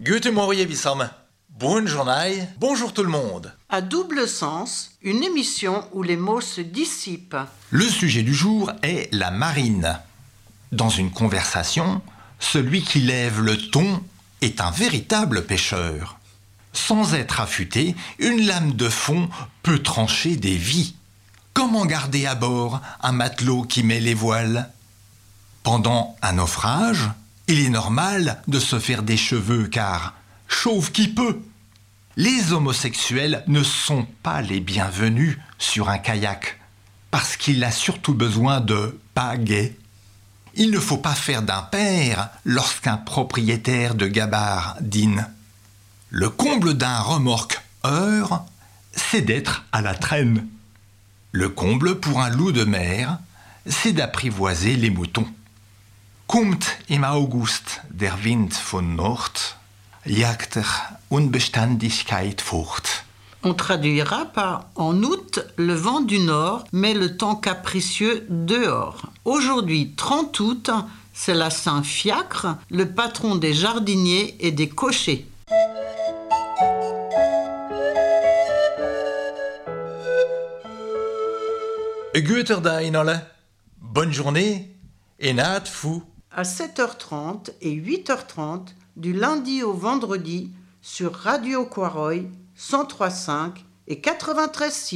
Guten Morgen, Wissam. Bonne journée, bonjour tout le monde. À double sens, une émission où les mots se dissipent. Le sujet du jour est la marine. Dans une conversation, celui qui lève le ton est un véritable pêcheur. Sans être affûté, une lame de fond peut trancher des vies. Comment garder à bord un matelot qui met les voiles ? Pendant un naufrage, il est normal de se faire des cheveux car chauve qui peut. Les homosexuels ne sont pas les bienvenus sur un kayak parce qu'il a surtout besoin de pagaie. Il ne faut pas faire d'impair lorsqu'un propriétaire de gabar dîne. Le comble d'un remorqueur, c'est d'être à la traîne. Le comble pour un loup de mer, c'est d'apprivoiser les moutons. Kommt im August der Wind von Nord, jagt Unbeständigkeit fort. On traduira par « En août, le vent du nord met le temps capricieux dehors ». Aujourd'hui, 30 août, c'est la Saint-Fiacre, le patron des jardiniers et des cochers. Guter Dag alle. Bonne journée et naat fou. À 7h30 et 8h30, du lundi au vendredi, sur Radio Quaroy, 103.5 et 93.6.